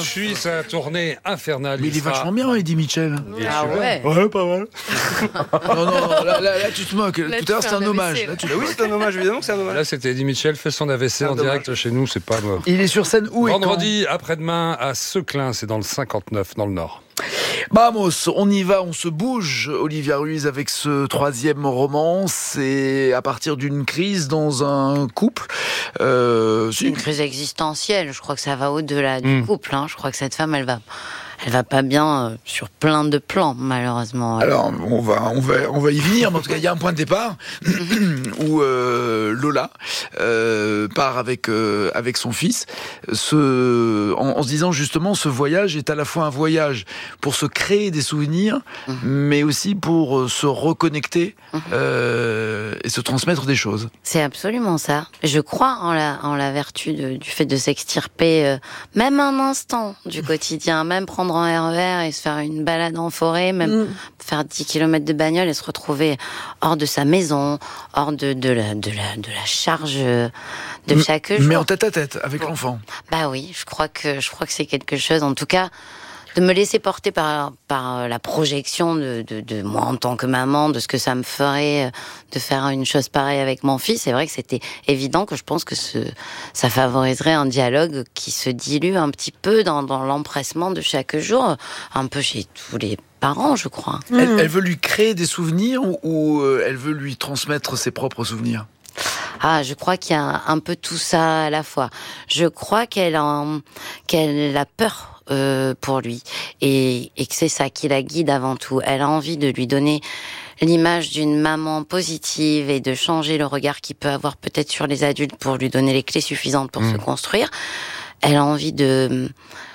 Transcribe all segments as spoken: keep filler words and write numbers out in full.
suit sa tournée infernale. Mais il est sera... vachement bien, Eddie Mitchell. Ah ouais. Ouais, pas mal. non, non, non, là, là, là, tu te moques. Là, Tout tu à l'heure, fais c'était un un hommage. A V C, Là, tu... Bah oui, c'est un hommage, évidemment que c'est un hommage. Là, c'était Eddie Mitchell fait son A V C en dommage. direct chez nous, c'est pas mort. Il est sur scène où et quand ? Vendredi après-demain à Seclin, c'est dans le cinquante-neuf, dans le Nord. Vamos, on y va, on se bouge, Olivia Ruiz, avec ce troisième roman. C'est à partir d'une crise dans un couple. Euh, C'est une crise existentielle. Je crois que ça va au-delà du Mm. couple. Hein. Je crois que cette femme, elle va, elle va pas bien euh, sur plein de plans, malheureusement. Alors, on va, on va, on va y venir, mais en tout cas, il y a un point de départ où euh, Lola euh, part avec euh, avec son fils, ce, en, en se disant justement, ce voyage est à la fois un voyage pour se créer des souvenirs, Mhm. mais aussi pour euh, se reconnecter Mhm. euh, et se transmettre des choses. C'est absolument ça. Je crois en la, en la vertu de- du fait de s'extirper, euh, même un instant du quotidien, même prendre un R E R et se faire une balade en forêt, même faire dix kilomètres de bagnole et se retrouver hors de sa maison, hors de, de, la, de, la, de la charge euh, de M- chaque jour. Mais en tête à tête avec l'enfant. Bah oui, je crois que je crois que c'est quelque chose. En tout cas, de me laisser porter par par euh, la projection de, de de moi en tant que maman, de ce que ça me ferait euh, de faire une chose pareille avec mon fils. C'est vrai que c'était évident que je pense que ce ça favoriserait un dialogue qui se dilue un petit peu dans dans l'empressement de chaque jour, un peu chez tous les parents, je crois. Elle, elle veut lui créer des souvenirs ou, ou, euh, elle veut lui transmettre ses propres souvenirs ? Ah, je crois qu'il y a un peu tout ça à la fois. Je crois qu'elle en, qu'elle a peur euh, pour lui et, et que c'est ça qui la guide avant tout. Elle a envie de lui donner l'image d'une maman positive et de changer le regard qu'il peut avoir peut-être sur les adultes pour lui donner les clés suffisantes pour Mmh. se construire. Elle a envie de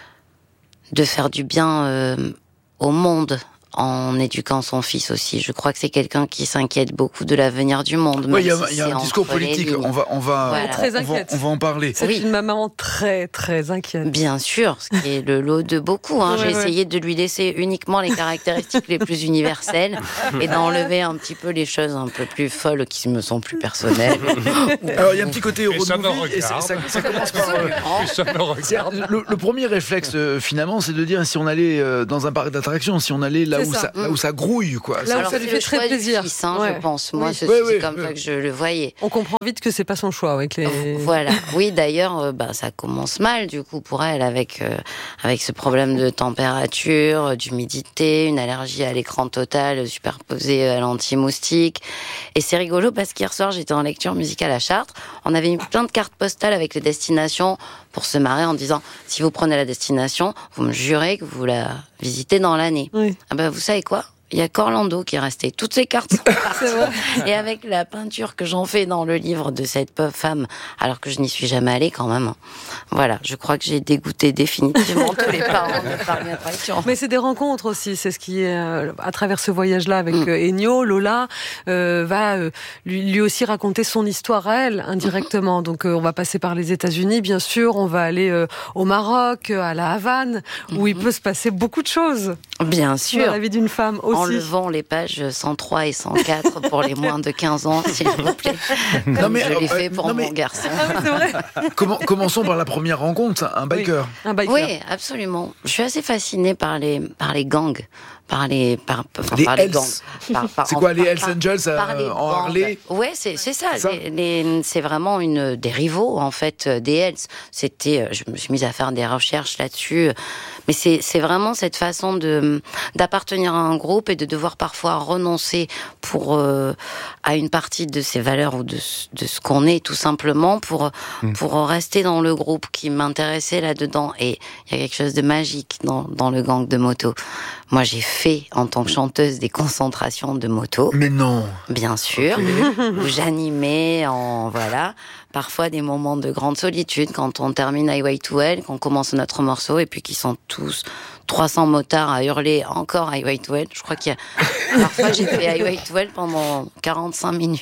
de faire du bien euh, au monde en éduquant son fils aussi. Je crois que c'est quelqu'un qui s'inquiète beaucoup de l'avenir du monde. Oui, il y a, même si il y a c'est un discours entre les politique. lignes. On va, on va, Voilà. on, Très on va, inquiète. on va en parler. C'est Oui. une maman très, très inquiète. Bien sûr, ce qui est le lot de beaucoup. Hein. Ouais, J'ai ouais. essayé de lui laisser uniquement les caractéristiques les plus universelles et d'enlever un petit peu les choses un peu plus folles qui me sont plus personnelles. Alors, il y a un petit côté Et ça road me movie, et ça, regarde. ça- ça commence par... euh, Ça me c'est- regarde. le, le premier réflexe, euh, finalement, c'est de dire si on allait euh, dans un parc d'attractions, si on allait là C'est où ça. ça, là où ça grouille, quoi. Là où Alors, ça lui c'est fait le très choix du plaisir. fils, hein, Ouais. je pense. Moi, Oui. c'est Oui, c'est oui, comme oui. ça que je le voyais. On comprend vite que c'est pas son choix avec les. Voilà. Oui, d'ailleurs, euh, bah, ça commence mal du coup pour elle avec euh, avec ce problème de température, euh, d'humidité, une allergie à l'écran total euh, superposée à l'anti-moustique. Et c'est rigolo parce qu'hier soir, j'étais en lecture musicale à Chartres. On avait mis plein de cartes postales avec les destinations pour se marrer en disant si vous prenez la destination, vous me jurez que vous la visitez dans l'année. Oui. Ah ben, vous savez quoi ? Il y a qu'Orlando qui est resté. Toutes ces cartes sont parties. Et avec la peinture que j'en fais dans le livre de cette pauvre femme, alors que je n'y suis jamais allée quand même. Voilà, je crois que j'ai dégoûté définitivement tous les parents de parcs d'attractions. Mais c'est des rencontres aussi, c'est ce qui est euh, à travers ce voyage-là avec Mm. euh, Ennio, Lola euh, va euh, lui, lui aussi raconter son histoire à elle indirectement. Donc euh, on va passer par les États-Unis, bien sûr, on va aller euh, au Maroc, euh, à la Havane, où il peut se passer beaucoup de choses Bien dans sûr. la vie d'une femme aussi. Enlevant les pages cent trois et cent quatre pour les moins de quinze ans, s'il vous plaît. Comme Non, mais, je l'ai euh, fait pour non, mais- mon garçon. Ah oui, c'est vrai. Comment, commençons par la première rencontre, un biker. Un biker. Oui, absolument. Je suis assez fascinée par les, par les gangs. Par les, par, enfin, Les par les Hells. gangs. Par- par- C'est quoi, les par- Hells par- Angels, euh, par les en bandes. Harley? Ouais, c'est, c'est ça. Ça. Les- les- c'est vraiment une, des rivaux, en fait, euh, des Hells. C'était, euh, je me suis mise à faire des recherches là-dessus. Mais c'est, c'est vraiment cette façon de, d'appartenir à un groupe et de devoir parfois renoncer pour, euh, à une partie de ses valeurs ou de, ce- de ce qu'on est, tout simplement, pour, pour rester dans le groupe qui m'intéressait là-dedans. Et il y a quelque chose de magique dans, dans le gang de moto. Moi, j'ai fait, en tant que chanteuse, des concentrations de moto, Mais non. bien sûr, où j'animais en, voilà, parfois des moments de grande solitude, quand on termine Highway to Hell, qu'on commence notre morceau, et puis qu'ils sont tous trois cents motards à hurler encore Highway to Hell. Je crois qu'il y a, parfois j'ai fait Highway to Hell pendant quarante-cinq minutes.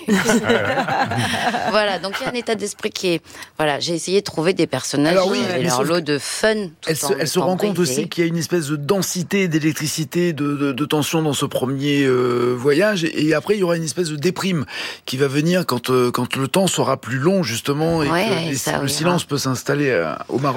Voilà, donc il y a un état d'esprit qui est, voilà, j'ai essayé de trouver des personnages Alors oui, qui avaient mais leur sauf lot de fun, tout Elle se, en elle se étant rend compte brisée. aussi qu'il y a une espèce de densité, d'électricité, de, de, de tension dans ce premier euh, voyage. Et après, il y aura une espèce de déprime qui va venir quand, euh, quand le temps sera plus long, justement, et Ouais, que les- ça, le oui, silence hein. peut s'installer euh, au Maroc.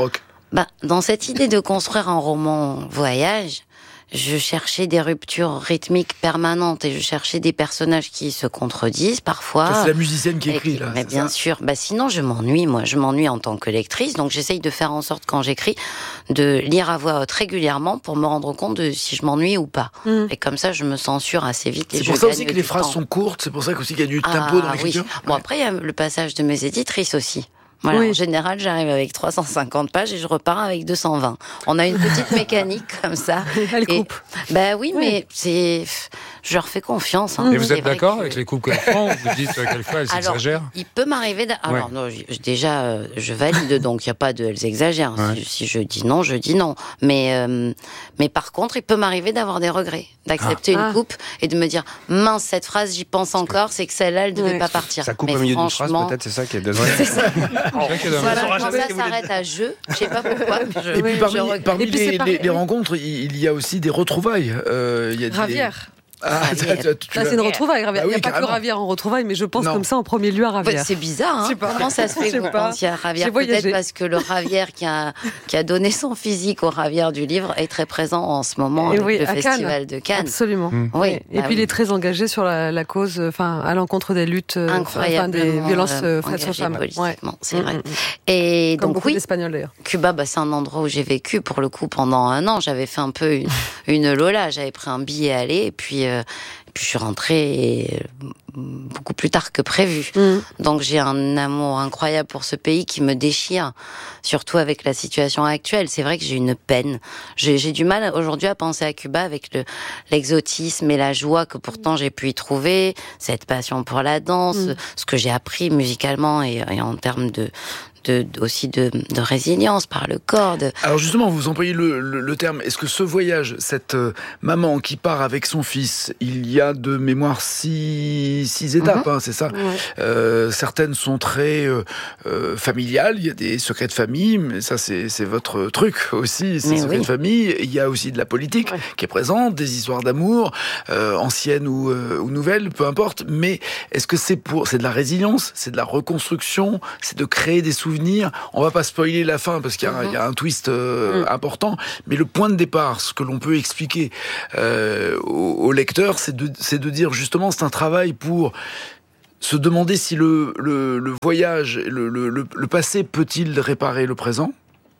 Bah, dans cette idée de construire un roman voyage, je cherchais des ruptures rythmiques permanentes et je cherchais des personnages qui se contredisent parfois. Ça, c'est la musicienne qui écrit, puis, là. Mais bien ça sûr. Bah, sinon, je m'ennuie. Moi, je m'ennuie en tant que lectrice. Donc, j'essaye de faire en sorte, quand j'écris, de lire à voix haute régulièrement pour me rendre compte de si je m'ennuie ou pas. Mmh. Et comme ça, je me censure assez vite. C'est pour ça aussi que les phrases temps. sont courtes. C'est pour ça aussi qu'il y a du tempo ah, dans l'écriture. Oui. Bon, après, il y a le passage de mes éditrices aussi. Voilà, oui. En général, j'arrive avec trois cent cinquante pages et je repars avec deux cent vingt. On a une petite mécanique comme ça. Elle coupe. Bah oui, oui, mais c'est, je leur fais confiance. Hein. Et vous êtes d'accord que... avec les coupes qu'elles font? Vous dites qu'elles font, elles exagèrent? Il peut m'arriver. D'a... Alors ouais. non, je, déjà, euh, je valide, donc il y a pas de elles exagèrent. Ouais. Si, si je dis non, je dis non. Mais euh, mais par contre, il peut m'arriver d'avoir des regrets, d'accepter ah. une coupe et de me dire mince, cette phrase, j'y pense encore, c'est que celle-là, elle devait ouais. pas partir. Ça coupe mais au milieu d'une phrase, peut-être, c'est ça qui est désolé. C'est ça. Oh. Voilà, quand ça s'arrête à jeu, je sais pas pourquoi. Je, et puis parmi, je parmi et puis les, les, les rencontres, il y a aussi des retrouvailles. Euh, il y a Ravière. Des... Ah, ah, c'est une retrouvaille, Ravière. Bah oui, il n'y a pas carrément. que Ravière en retrouvaille, mais je pense non. comme ça en premier lieu à Ravière. C'est bizarre, hein. Comment ça se fait que vous pensiez à Ravière? Peut-être parce que le Ravière qui a, qui a donné son physique au Ravière du livre est très présent en ce moment avec oui, le Festival Cannes. de Cannes. Absolument. Mmh. Oui, et bah puis oui. il est très engagé sur la, la cause, enfin à l'encontre des luttes, enfin des violences euh, faites aux femmes. Ouais. C'est vrai. Et Comme donc beaucoup oui, d'Espagnols d'ailleurs. Cuba, bah, c'est un endroit où j'ai vécu pour le coup pendant un an. J'avais fait un peu une, une Lola. J'avais pris un billet aller et puis. Euh, Puis je suis rentrée beaucoup plus tard que prévu. Mmh. Donc j'ai un amour incroyable pour ce pays qui me déchire, surtout avec la situation actuelle. C'est vrai que j'ai une peine. J'ai, j'ai du mal aujourd'hui à penser à Cuba avec le, l'exotisme et la joie que pourtant j'ai pu y trouver, cette passion pour la danse, mmh. ce que j'ai appris musicalement et, et en termes de... De, aussi de, de résilience par le corps. De... Alors justement, vous employez le, le, le terme. Est-ce que ce voyage, cette euh, maman qui part avec son fils, il y a de mémoire six, six étapes, mm-hmm. hein, c'est ça. Ouais. Euh, certaines sont très euh, euh, familiales. Il y a des secrets de famille, mais ça c'est, c'est votre truc aussi, ces mais secrets oui. de famille. Il y a aussi de la politique ouais. qui est présente, des histoires d'amour, euh, anciennes ou, euh, ou nouvelles, peu importe. Mais est-ce que c'est pour, c'est de la résilience, c'est de la reconstruction, c'est de créer des souvenirs? On va pas spoiler la fin parce qu'il y a, mm-hmm. il y a un twist euh, mm. important, mais le point de départ, ce que l'on peut expliquer euh, au, au lecteur, c'est de, c'est de dire justement c'est un travail pour se demander si le, le, le voyage, le, le, le passé peut-il réparer le présent?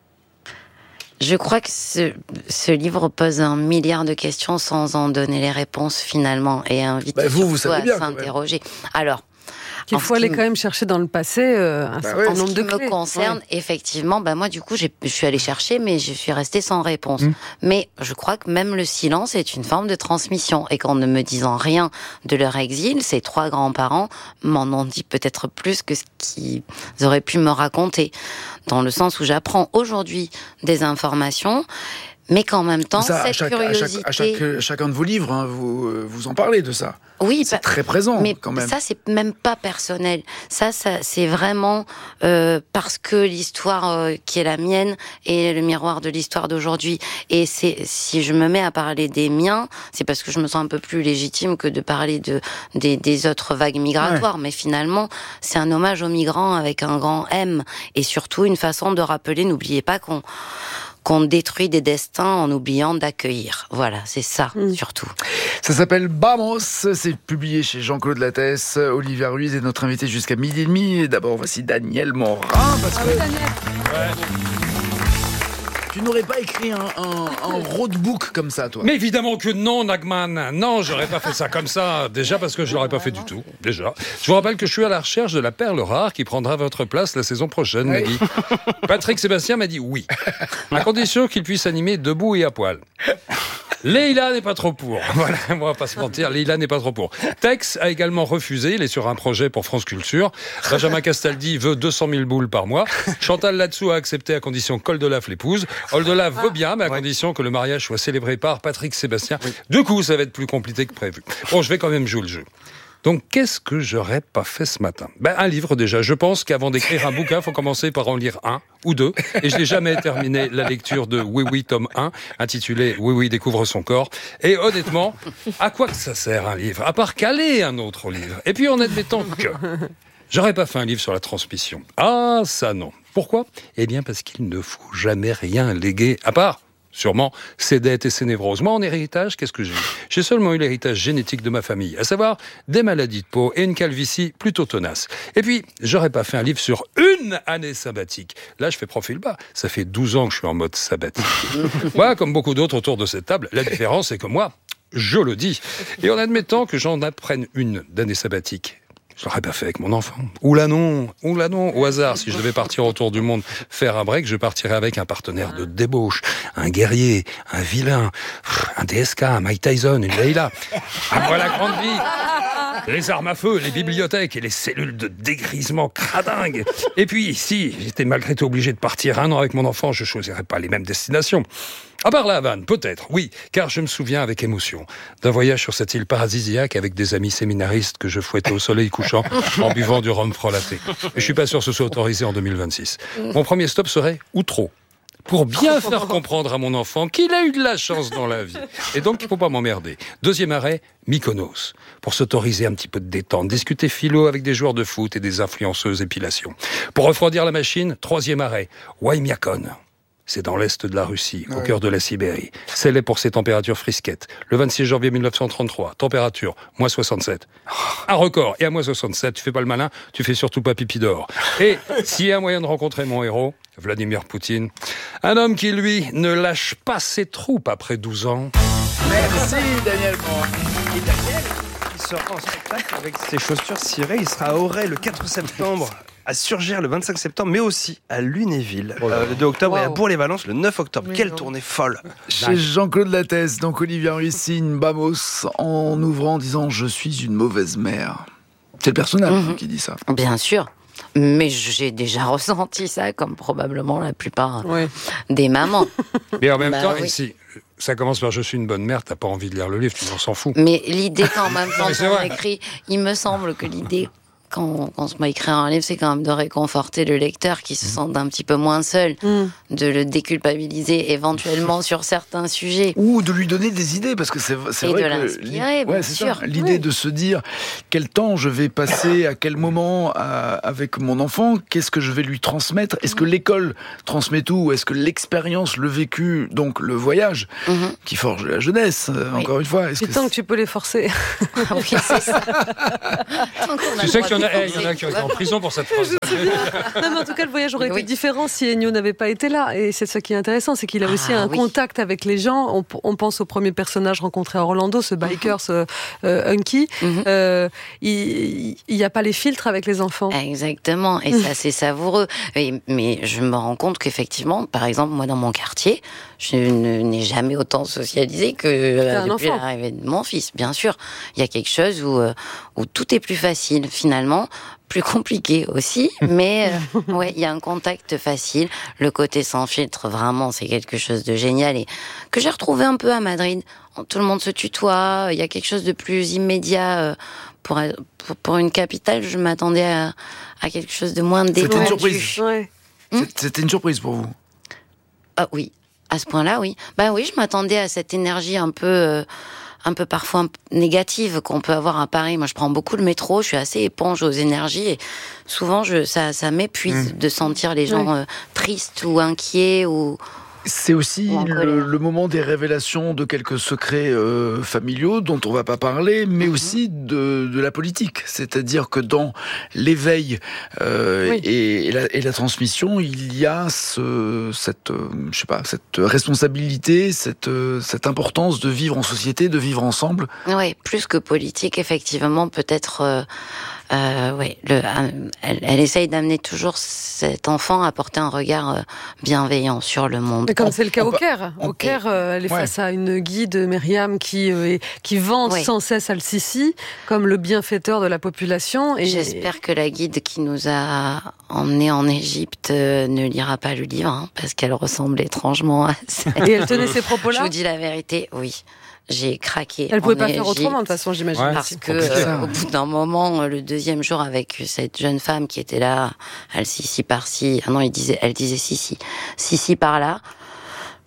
Je crois que ce, ce livre pose un milliard de questions sans en donner les réponses finalement et invite bah vous, vous à bien, s'interroger. Alors, qu'il faut aller quand même chercher dans le passé euh, un bah certain ouais. nombre de clés. Ce qui me concerne, ouais. effectivement, bah moi du coup, j'ai, je suis allée chercher, mais je suis restée sans réponse. Mmh. Mais je crois que même le silence est une forme de transmission, et qu'en ne me disant rien de leur exil, ces trois grands-parents m'en ont dit peut-être plus que ce qu'ils auraient pu me raconter, dans le sens où j'apprends aujourd'hui des informations. Mais qu'en même temps, ça, cette à chaque, curiosité... À, chaque, à chaque, chacun de vos livres, hein, vous, vous en parlez de ça. Oui, c'est bah, très présent mais quand même. Ça, c'est même pas personnel. Ça, ça c'est vraiment euh, parce que l'histoire euh, qui est la mienne est le miroir de l'histoire d'aujourd'hui. Et c'est si je me mets à parler des miens, c'est parce que je me sens un peu plus légitime que de parler de des, des autres vagues migratoires. Ouais. Mais finalement, c'est un hommage aux migrants avec un grand M, et surtout une façon de rappeler. N'oubliez pas qu'on qu'on détruit des destins en oubliant d'accueillir. Voilà, c'est ça, mmh. surtout. Ça s'appelle Vamos, c'est publié chez Jean-Claude Lattès. Olivia Ruiz est notre invité jusqu'à midi et demi. Et d'abord, voici Daniel Morin. Parce que... Ah, Daniel. Ouais. Tu n'aurais pas écrit un, un, un roadbook comme ça, toi? Mais évidemment que non, Nagman. Non, j'aurais pas fait ça comme ça. Déjà parce que je l'aurais pas fait du tout. Déjà. Je vous rappelle que je suis à la recherche de la perle rare qui prendra votre place la saison prochaine, oui. Nagui. Patrick Sébastien m'a dit oui. À condition qu'il puisse animer debout et à poil. Leïla n'est pas trop pour. Voilà, on va pas se mentir, Leïla n'est pas trop pour. Tex a également refusé, il est sur un projet pour France Culture. Benjamin Castaldi veut deux cent mille boules par mois. Chantal Latsou a accepté à condition qu'Oldelaf l'épouse. Oldelaf veut bien, mais à ouais. condition que le mariage soit célébré par Patrick Sébastien. Oui. Du coup, ça va être plus compliqué que prévu. Bon, je vais quand même jouer le jeu. Donc, qu'est-ce que j'aurais pas fait ce matin? Ben, un livre déjà. Je pense qu'avant d'écrire un bouquin, il faut commencer par en lire un ou deux. Et je n'ai jamais terminé la lecture de Oui Oui tome un, intitulé Oui Oui découvre son corps. Et honnêtement, à quoi que ça sert un livre? À part caler un autre livre. Et puis en admettant que j'aurais pas fait un livre sur la transmission. Ah, ça non. Pourquoi ? Eh bien parce qu'il ne faut jamais rien léguer, à part, sûrement, ses dettes et ses névroses. Moi, en héritage, qu'est-ce que j'ai eu ? J'ai seulement eu l'héritage génétique de ma famille, à savoir des maladies de peau et une calvitie plutôt tenace. Et puis, j'aurais pas fait un livre sur une année sabbatique. Là, je fais profil bas. Ça fait douze ans que je suis en mode sabbatique. Moi, comme beaucoup d'autres autour de cette table, la différence, c'est que moi, je le dis. Et en admettant que j'en apprenne une d'année sabbatique, je l'aurais pas fait avec mon enfant. Ou là non, ou là non, au hasard, si je devais partir autour du monde faire un break, je partirais avec un partenaire de débauche, un guerrier, un vilain, un D S K, un Mike Tyson, une Leila. À moi la grande vie. Les armes à feu, les bibliothèques et les cellules de dégrisement cradingue. Et puis, si j'étais malgré tout obligé de partir un an avec mon enfant, je choisirais pas les mêmes destinations. À part la Havane, peut-être, oui, car je me souviens avec émotion d'un voyage sur cette île paradisiaque avec des amis séminaristes que je fouettais au soleil couchant en buvant du rhum frelaté. Et je suis pas sûr que ce soit autorisé en deux mille vingt-six. Mon premier stop serait Outreau, pour bien faire comprendre à mon enfant qu'il a eu de la chance dans la vie. Et donc, il faut pas m'emmerder. Deuxième arrêt, Mykonos, pour s'autoriser un petit peu de détente, discuter philo avec des joueurs de foot et des influenceuses épilation. Pour refroidir la machine, troisième arrêt, Oymyakon. C'est dans l'est de la Russie, au ouais. cœur de la Sibérie. C'est là pour ses températures frisquettes. Le vingt-six janvier mille neuf cent trente-trois, température, moins soixante-sept. Un record. Et à moins soixante-sept, tu fais pas le malin, tu fais surtout pas pipi d'or. Et s'il y a un moyen de rencontrer mon héros, Vladimir Poutine, un homme qui, lui, ne lâche pas ses troupes après douze ans. Merci Daniel Moore. Et Daniel, il sera en spectacle avec ses chaussures cirées. Il sera à Auray le quatre septembre, à Surgères le vingt-cinq septembre, mais aussi à Lunéville euh, le deux octobre wow. et à Bourg-les-Valences le neuf octobre. Oui, Quelle non. tournée folle! Chez Jean-Claude Lattès, donc Olivier Ruiz signe Bamos en ouvrant en disant « Je suis une mauvaise mère ». C'est le personnage mmh. qui dit ça. Bien sûr. Mais j'ai déjà ressenti ça, comme probablement la plupart ouais. des mamans. Mais en même bah, temps, oui. ici, ça commence par « Je suis une bonne mère », t'as pas envie de lire le livre, tu t'en fous. Mais l'idée, quand même, quand on écrit, il me semble que l'idée, quand on, quand on se met à écrire un livre, c'est quand même de réconforter le lecteur qui se mmh. sent un petit peu moins seul, mmh. de le déculpabiliser éventuellement sur certains sujets. Ou de lui donner des idées, parce que c'est, c'est Et vrai de que l'inspirer, bien ouais, c'est sûr. Ça, l'idée oui. de se dire quel temps je vais passer, à quel moment à, avec mon enfant, qu'est-ce que je vais lui transmettre, est-ce que l'école transmet tout, ou est-ce que l'expérience, le vécu, donc le voyage, mmh. qui forge la jeunesse, oui. encore une fois. Est-ce Et que tant c'est... que tu peux les forcer. Ah oui, c'est ça. Tu sais qu'il y en a, hey, il y en a qui ont été en prison pour cette phrase. Non, mais en tout cas, le voyage aurait oui. été différent si Ennio n'avait pas été là. Et c'est ça qui est intéressant, c'est qu'il a aussi ah, un oui. contact avec les gens. On, on pense au premier personnage rencontré à Orlando, ce biker, mm-hmm. ce euh, Hunky. Mm-hmm. Euh, il n'y a pas les filtres avec les enfants. Exactement, et ça, c'est savoureux. Et, mais je me rends compte qu'effectivement, par exemple, moi, dans mon quartier, je ne, n'ai jamais autant socialisé que euh, depuis l'arrivée de mon fils. Bien sûr, il y a quelque chose où, euh, où tout est plus facile, finalement. Plus compliqué aussi, mais euh, ouais, il y a un contact facile. Le côté sans filtre, vraiment, c'est quelque chose de génial et que j'ai retrouvé un peu à Madrid. Tout le monde se tutoie, il y a quelque chose de plus immédiat. Euh, pour, pour, pour une capitale, je m'attendais à, à quelque chose de moins détendu. C'était une surprise. Ouais. Hum C'était une surprise pour vous. Ah oui, à ce point-là, oui. Ben oui, je m'attendais à cette énergie un peu... Euh, un peu parfois négative qu'on peut avoir à Paris. Moi, je prends beaucoup le métro, je suis assez éponge aux énergies et souvent, je, ça, ça m'épuise mmh. de sentir les gens oui. euh, tristes ou inquiets ou... C'est aussi le, le moment des révélations de quelques secrets euh, familiaux dont on ne va pas parler, mais mmh. aussi de, de la politique. C'est-à-dire que dans l'éveil euh, oui. et, et, la, et la transmission, il y a ce, cette, euh, je sais pas, cette responsabilité, cette, euh, cette importance de vivre en société, de vivre ensemble. Oui, plus que politique, effectivement, peut-être... Euh... Euh, oui, le, euh, elle, elle essaye d'amener toujours cet enfant à porter un regard euh, bienveillant sur le monde. Mais comme on, c'est le cas au Caire. Au Caire, euh, elle est ouais. face à une guide, Myriam, qui, euh, est, qui vante oui. sans cesse Al-Sisi comme le bienfaiteur de la population. Et... J'espère que la guide qui nous a emmenés en Égypte euh, ne lira pas le livre, hein, parce qu'elle ressemble étrangement à ça. Et elle tenait ces propos-là ? Je vous dis la vérité, oui. J'ai craqué. Elle pouvait pas Égypte, faire autrement de toute façon, j'imagine. Ouais, parce que euh, au bout d'un moment, le deuxième jour avec cette jeune femme qui était là, elle Sissi par-ci, ah non, il disait, elle disait Sissi, Sissi par-là.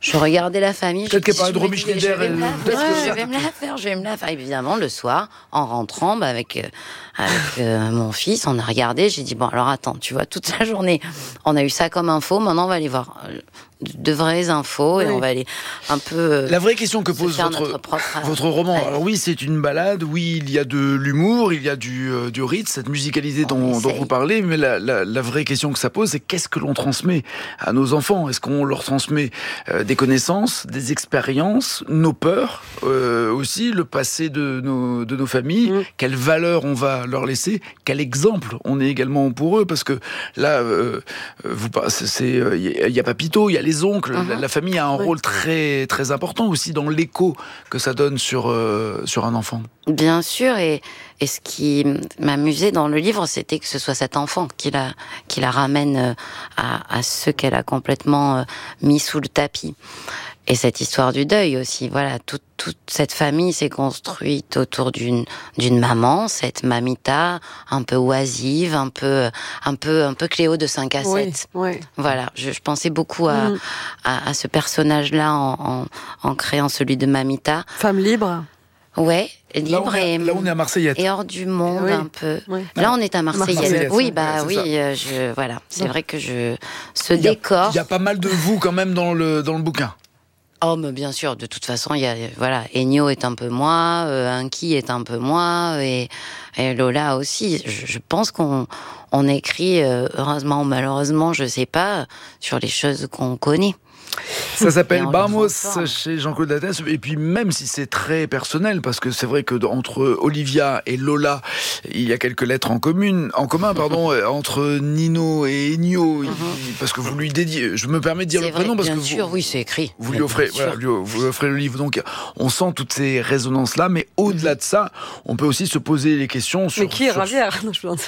Je regardais la famille. Peut-être qu'elle parlait de je me Romy disais, Schneider. Je vais, me la, peut-être ouais, que- je vais me la faire, je vais me la faire. Évidemment, le soir, en rentrant, bah, avec, euh, avec euh, mon fils, on a regardé. J'ai dit, bon, alors attends, tu vois, toute la journée, on a eu ça comme info. Maintenant, on va aller voir euh, de vraies infos et Oui. on va aller un peu. euh, La vraie question que se pose faire votre, notre propre- votre roman, Ouais. alors oui, c'est une balade, oui, il y a de l'humour, il y a du, euh, du rythme, cette musicalité On dont, dont essaye. vous parlez, mais la, la, la vraie question que ça pose, c'est qu'est-ce que l'on transmet à nos enfants? Est-ce qu'on leur transmet euh, des connaissances, des expériences, nos peurs, euh, aussi, le passé de nos, de nos familles, Mm. quelles valeurs on va leur laisser, quel exemple on est également pour eux, parce que là, euh, vous, par- c'est- c'est, euh, il y, a- il y a Papito, il y a les oncles, Mhm. la, la famille a un Oui. rôle très très important aussi dans l'écho que ça donne sur euh, sur un enfant. Bien sûr, et, et ce qui m'amusait dans le livre, c'était que ce soit cet enfant qui la, qui la ramène euh, à, à ceux qu'elle a complètement euh, mis sous le tapis. Et cette histoire du deuil aussi, voilà, toute, toute cette famille s'est construite autour d'une d'une maman, cette mamita un peu oisive, un peu un peu un peu Cléo de cinq à Oui, sept. oui. Voilà, je, je pensais beaucoup à, Mm. à, à ce personnage-là en, en, en créant celui de mamita. Femme libre. Ouais, Là libre on, est, et là, on est à Marseillette. et hors du monde Oui. un peu. Oui. Là, on est à Marseillette. Marseillette, Oui, ouais, bah c'est oui, ça. euh, je voilà. C'est Donc- vrai que je ce Il y a- décor. Il y a pas mal de vous quand même dans le dans le bouquin. Oh, mais bien sûr. De toute façon, il y a voilà, Ennio est un peu moi, euh, Inky est un peu moi, et, et Lola aussi. Je, je pense qu'on on écrit euh, heureusement ou malheureusement, je sais pas, sur les choses qu'on connaît. Ça s'appelle Et on le Vamos transforme. chez Jean-Claude Lattès. Et puis même si c'est très personnel, parce que c'est vrai que entre Olivia et Lola, il y a quelques lettres en commune, en commun, pardon, entre Nino et Ennio, il- parce que vous lui dédiez. Je me permets de dire C'est le vrai, prénom parce bien que sûr, vous, oui, c'est écrit. vous lui offrez, Bien sûr. voilà, lui- vous lui offrez le livre. Donc on sent toutes ces résonances là, mais au-delà de ça, on peut aussi se poser les questions sur. Mais qui est sur- Ravière Non, je plaisante.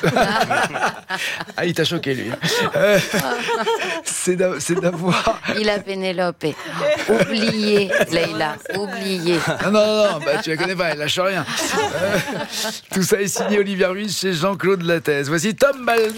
Ah, il t'a choqué lui. Euh, c'est d'a- c'est d'avoir. Il a Pénélope. Oublié, Leïla, oublié. Non, non, non, non, bah, tu la connais pas, elle lâche rien. Euh, tout ça est signé Olivier Ruiz chez Jean-Claude Lattès. Voici Tom Valdez.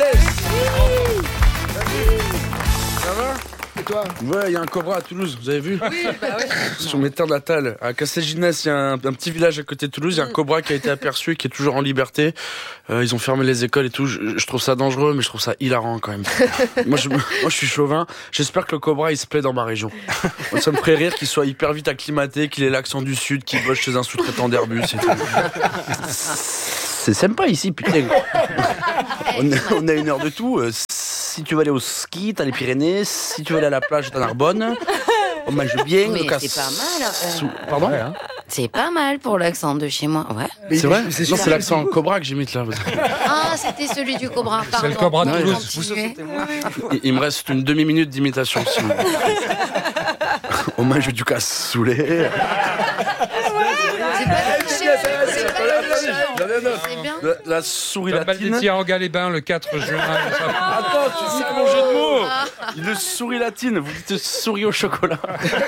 Ça va? Et toi? Ouais, il y a un cobra à Toulouse, vous avez vu? Oui, bah oui. Sur mes terres natales, à Castelginès, il y a un, un petit village à côté de Toulouse, il y a un cobra qui a été aperçu et qui est toujours en liberté. Euh, ils ont fermé les écoles et tout. Je, je trouve ça dangereux, mais je trouve ça hilarant quand même. moi, je, moi, je suis chauvin. J'espère que le cobra, il se plaît dans ma région. Moi, ça me ferait rire qu'il soit hyper vite acclimaté, qu'il ait l'accent du sud, qu'il bosse chez un sous-traitant d'Airbus et tout. C'est sympa ici, putain. On a, on a une heure de tout. Euh, Si tu veux aller au ski, t'as les Pyrénées. Si tu veux aller à la plage, t'as Narbonne. On mange bien. Mais le casse- c'est pas mal, euh. sous- Pardon? C'est pas mal pour l'accent de chez moi. Ouais. Mais C'est vrai? c'est Non, sûr. c'est l'accent cobra que j'imite là. Ah, c'était celui du Cobra. Pardon. le Cobra de On Toulouse. continue. Il, il me reste une demi-minute d'imitation. Si vous voulez. On mange du cassoulet. C'est pas touché, c'est pas touché. C'est bien. La, la souris La latine. Baldetti à Angalébin le quatre juin. Attends, tu sais mon jeu de mots. Le souris latine, vous dites souris au chocolat.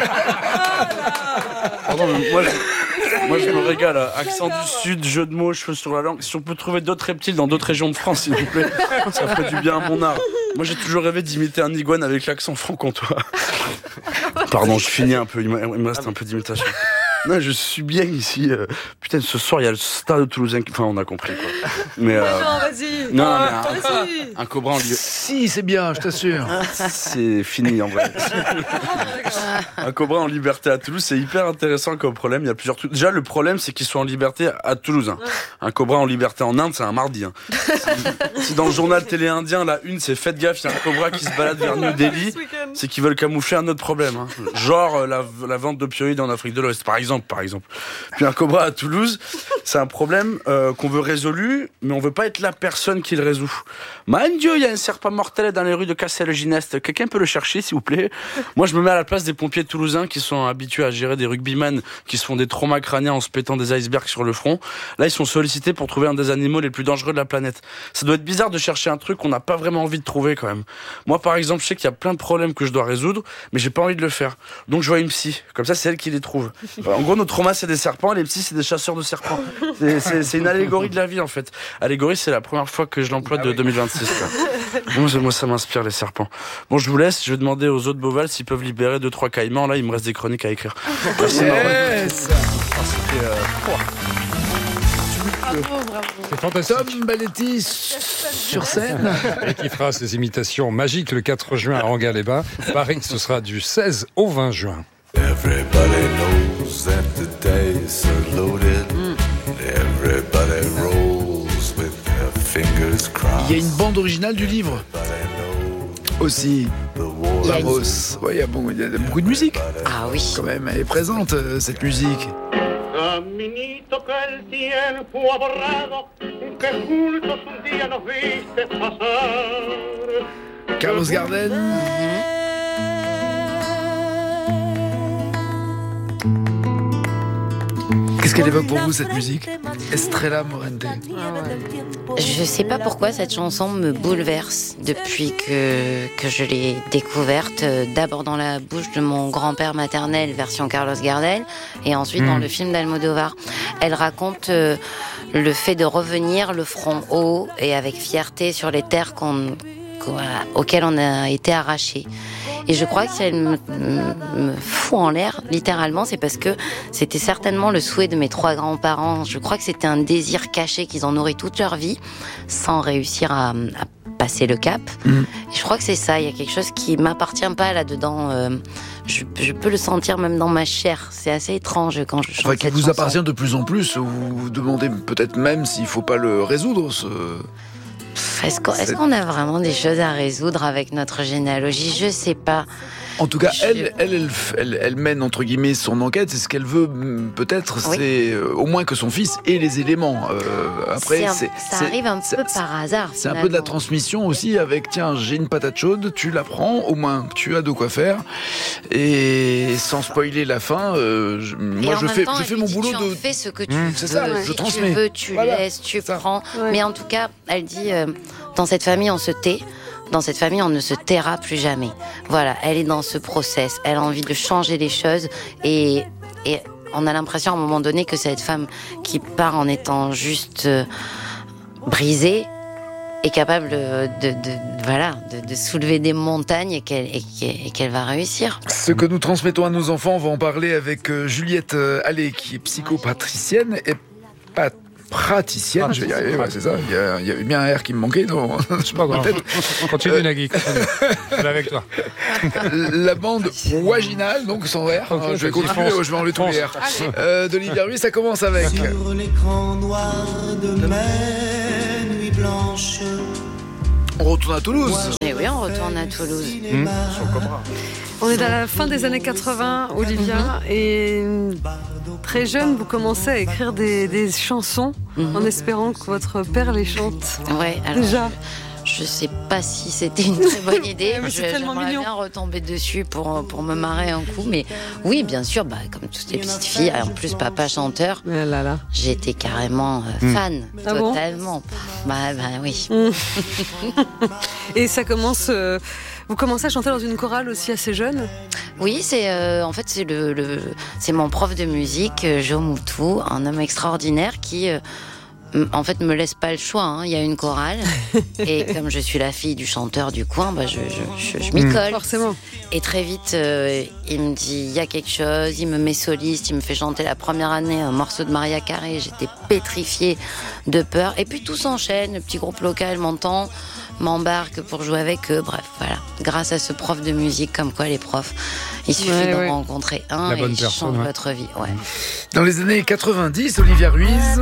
Pardon, mais moi, je, moi je me régale. Accent du sud, jeu de mots, cheveux sur la langue. Si on peut trouver d'autres reptiles dans d'autres régions de France, s'il vous plaît, ça ferait du bien à mon art. Moi j'ai toujours rêvé d'imiter un iguane avec l'accent franc-comtois. Pardon, je finis un peu, il me il me reste un peu d'imitation. Non, je suis bien ici. euh, Putain, ce soir, il y a le stade toulousain. qui- Enfin, on a compris, quoi. Mais, euh, Non, vas-y. non, Ah, mais vas-y. un, un cobra en lieu. Si, c'est bien, je t'assure. C'est fini, en vrai. Un cobra en liberté à Toulouse, c'est hyper intéressant comme problème. Il y a plusieurs trucs. Déjà, le problème, c'est qu'il soit en liberté à Toulouse. hein. Un cobra en liberté en Inde, c'est un mardi. hein. Si, si dans le journal télé indien, la une, c'est faites gaffe, il y a un cobra qui se balade vers New Delhi, Ce week-end. c'est qu'ils veulent camoufler un autre problème. hein. Genre euh, la, la vente d'opioïdes en Afrique de l'Ouest, par exemple. Par exemple. Puis un cobra à Toulouse, c'est un problème euh, qu'on veut résolu, mais on veut pas être la personne qui le résout. Mon Dieu, il y a un serpent mortel dans les rues de Castelginest. Quelqu'un peut le chercher, s'il vous plaît? Moi, je me mets à la place des pompiers toulousains qui sont habitués à gérer des rugbyman qui se font des traumas crâniens en se pétant des icebergs sur le front. Là, ils sont sollicités pour trouver un des animaux les plus dangereux de la planète. Ça doit être bizarre de chercher un truc qu'on n'a pas vraiment envie de trouver, quand même. Moi, par exemple, je sais qu'il y a plein de problèmes que je dois résoudre, mais j'ai pas envie de le faire. Donc, je vois une psy. Comme ça, c'est elle qui les trouve. En gros, notre trauma, c'est des serpents, et les psys, c'est des chasseurs de serpents. C'est, c'est, c'est une allégorie de la vie, en fait. Allégorie, c'est la première fois que je l'emploie de deux mille vingt-six, quoi. Moi, moi, ça m'inspire, les serpents. Bon, je vous laisse. Je vais demander aux autres Beauval s'ils peuvent libérer deux, trois caïmans. Là, il me reste des chroniques à écrire. Merci, Yes. Ah, c'était, euh, oh. Bravo, bravo. C'est fantastique. Tom Balletti sur scène. Et qui fera ses imitations magiques le quatre juin à Enghien-les-Bains. Paris, ce sera du seize au vingt juin. Everybody knows that the dice are loaded. Everybody rolls with their fingers crossed. Il y a une bande originale du livre aussi. Ramos. Ouais, il y a bon- il y a beaucoup de musique Ah oui. quand même. Elle est présente, euh, cette musique. Caminito que el tiempo ha borrado, que juntos un día nos viste pasar. Carlos Gardel. Qu'est-ce qu'elle évoque pour vous, cette musique? Estrella Morente. Je sais pas pourquoi cette chanson me bouleverse depuis que, que je l'ai découverte, euh, d'abord dans la bouche de mon grand-père maternel, version Carlos Gardel, et ensuite dans le film d'Almodovar. Elle raconte euh, le fait de revenir le front haut et avec fierté sur les terres qu'on, qu'on- voilà, auxquelles on a été arrachés. Et je crois que si elle me, me fout en l'air, littéralement, c'est parce que c'était certainement le souhait de mes trois grands-parents. Je crois que c'était un désir caché qu'ils ont nourri toute leur vie, sans réussir à, à passer le cap. Mm. Et je crois que c'est ça, il y a quelque chose qui m'appartient pas là-dedans. Euh, je, je peux le sentir même dans ma chair. C'est assez étrange quand je chante Enfin, qui cette vous chanson. appartient de plus en plus. Vous vous demandez peut-être même s'il faut pas le résoudre, ce... Est-ce qu'on, est-ce qu'on a vraiment des choses à résoudre avec notre généalogie? Je sais pas. En tout cas, Je- elle, elle, elle, elle, elle mène entre guillemets son enquête. C'est ce qu'elle veut, mm, peut-être, Oui. c'est euh, au moins que son fils ait les éléments. Euh, après, C'est un- c'est, ça c'est- arrive un c'est- peu c'est- par hasard. C'est un peu de la finalement. transmission aussi avec, tiens, j'ai une patate chaude, tu la prends, au moins tu as de quoi faire. Et sans spoiler la fin, euh, je- Et moi en je même fais, temps, je elle fais dit, mon boulot tu en de... fais ce que tu Mmh, veux. c'est ça, je si transmets. tu veux, tu Voilà, laisses, tu ça. prends. Ouais. Mais en tout cas, elle dit, euh, dans cette famille, on se tait. Dans cette famille, on ne se taira plus jamais. Voilà, elle est dans ce process. Elle a envie de changer les choses. Et, et on a l'impression à un moment donné que cette femme qui part en étant juste euh, brisée est capable de, de, de- voilà, de, de soulever des montagnes et qu'elle, et qu'elle, et qu'elle va réussir. Ce que nous transmettons à nos enfants, on va en parler avec euh, Juliette euh, Allais, qui est psychopatricienne et pas praticienne, je vais y arriver, ouais, c'est ça. Il y, a, il y avait bien un R qui me manquait dans C'est pas grave. Continue, Nagui. continue. Je vais avec toi. la bande vaginale, donc sans R. Ok, hein, je vais vas-y, continuer, fonce. je vais enlever tous les R. Fonce. Euh, d'Olivia Ruiz, ça commence avec. Sur l'écran noir de mes nuits blanches. On retourne à Toulouse. Et oui, on retourne à Toulouse. On est dans la fin des années quatre-vingts, Olivia, et très jeune, vous commencez à écrire des, des chansons Mhm. en espérant que votre père les chante. Ouais, alors, Déjà. Je sais pas si c'était une très bonne idée. Mais c'est Je- tellement J'aimerais mignon. bien retomber dessus pour, pour me marrer un coup. Mais oui, bien sûr, bah, comme toutes les petites filles, en plus papa chanteur, Mais là là. j'étais carrément euh, fan, Ah bon totalement. bah, bah oui. Et ça commence. euh, vous commencez à chanter dans une chorale aussi assez jeune. Oui, c'est euh, en fait c'est le, le c'est mon prof de musique, euh, Joe Moutou, un homme extraordinaire qui euh, m- en fait me laisse pas le choix. hein. Il y a une chorale et comme je suis la fille du chanteur du coin, bah je je, je, je m'y colle. Forcément. Et très vite, euh, il me dit, il y a quelque chose, il me met soliste, il me fait chanter la première année un morceau de Maria Carré, j'étais pétrifiée de peur. Et puis tout s'enchaîne, le petit groupe local m'entend, m'embarque pour jouer avec eux, bref, voilà. Grâce à ce prof de musique, comme quoi les profs, il suffit Ouais, d'en ouais. rencontrer un La et bonne ils personne, changent ouais. votre vie, ouais. Dans les années quatre-vingt-dix, Olivia Ruiz.